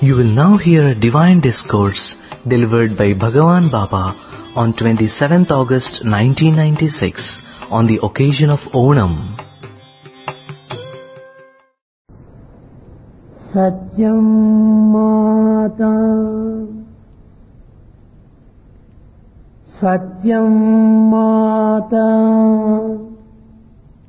You will now hear a divine discourse delivered by Bhagavan Baba on 27th August 1996 on the occasion of Onam. Satyam Mata Satyam Mata